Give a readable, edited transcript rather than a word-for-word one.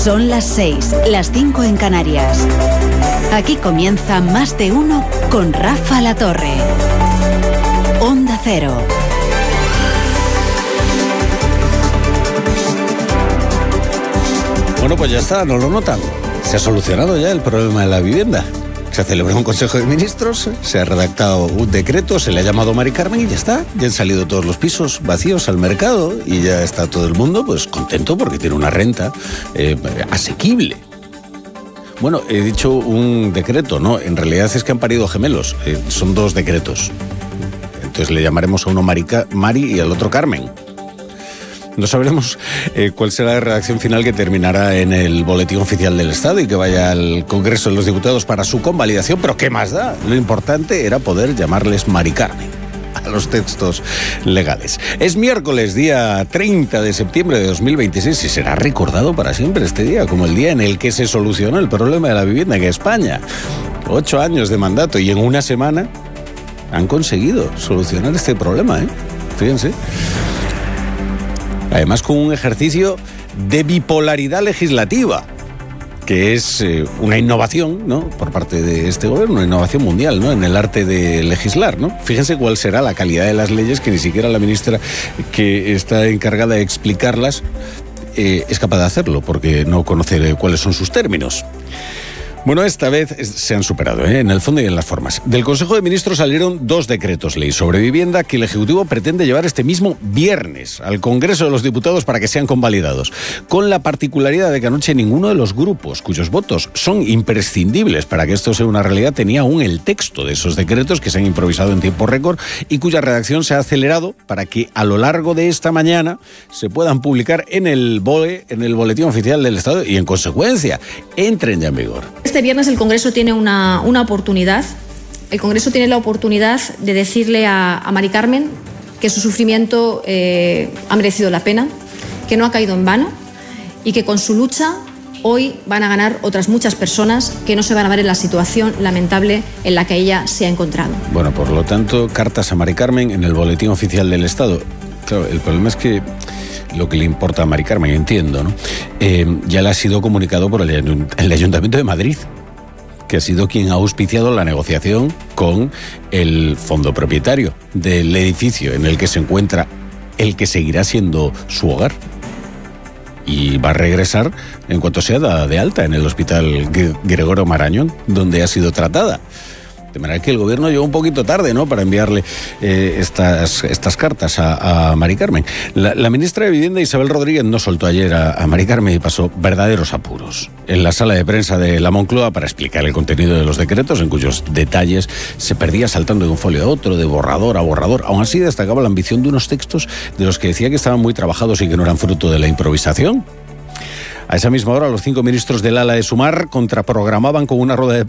Son las 6, las 5 en Canarias. Aquí comienza Más de Uno con Rafa La Torre. Onda Cero. Bueno, pues ya está, ¿no lo notan? Se ha solucionado ya el problema de la vivienda. Se ha celebrado un Consejo de Ministros, se ha redactado un decreto, se le ha llamado a Mari Carmen y ya está. Ya han salido todos los pisos vacíos al mercado y ya está todo el mundo pues contento porque tiene una renta asequible. Bueno, he dicho un decreto, ¿no? En realidad es que han parido gemelos. Son dos decretos. Entonces le llamaremos a uno Mari y al otro Carmen. No sabremos cuál será la redacción final que terminará en el Boletín Oficial del Estado y que vaya al Congreso de los Diputados para su convalidación, pero ¿qué más da? Lo importante era poder llamarles Mari Carmen a los textos legales. Es miércoles, día 30 de septiembre de 2026 y será recordado para siempre este día como el día en el que se solucionó el problema de la vivienda en España. 8 años de mandato y en una semana han conseguido solucionar este problema, Fíjense. Además con un ejercicio de bipolaridad legislativa, que es una innovación, ¿no?, por parte de este gobierno, una innovación mundial, ¿no?, en el arte de legislar, ¿no? Fíjense cuál será la calidad de las leyes que ni siquiera la ministra que está encargada de explicarlas es capaz de hacerlo, porque no conoce cuáles son sus términos. Bueno, esta vez se han superado, en el fondo y en las formas. Del Consejo de Ministros salieron 2 decretos ley sobre vivienda que el Ejecutivo pretende llevar este mismo viernes al Congreso de los Diputados para que sean convalidados, con la particularidad de que anoche ninguno de los grupos cuyos votos son imprescindibles para que esto sea una realidad tenía aún el texto de esos decretos que se han improvisado en tiempo récord y cuya redacción se ha acelerado para que a lo largo de esta mañana se puedan publicar en el BOE, en el Boletín Oficial del Estado y en consecuencia entren ya en vigor. Este viernes el Congreso tiene una oportunidad. El Congreso tiene la oportunidad de decirle a Mari Carmen que su sufrimiento ha merecido la pena, que no ha caído en vano y que con su lucha hoy van a ganar otras muchas personas que no se van a ver en la situación lamentable en la que ella se ha encontrado. Bueno, por lo tanto, cartas a Mari Carmen en el Boletín Oficial del Estado. Claro, el problema es que lo que le importa a Mari Carmen, entiendo, ¿no?, ya le ha sido comunicado por el Ayuntamiento de Madrid, que ha sido quien ha auspiciado la negociación con el fondo propietario del edificio en el que se encuentra el que seguirá siendo su hogar. Y va a regresar en cuanto sea dada de alta en el Hospital Gregorio Marañón, donde ha sido tratada. De manera que el gobierno llegó un poquito tarde, ¿no?, para enviarle estas cartas a Mari Carmen. La ministra de Vivienda, Isabel Rodríguez, no soltó ayer a Mari Carmen y pasó verdaderos apuros en la sala de prensa de la Moncloa para explicar el contenido de los decretos, en cuyos detalles se perdía saltando de un folio a otro, de borrador a borrador. Aún así destacaba la ambición de unos textos de los que decía que estaban muy trabajados y que no eran fruto de la improvisación. A esa misma hora, los 5 ministros del ala de Sumar contraprogramaban con una rueda de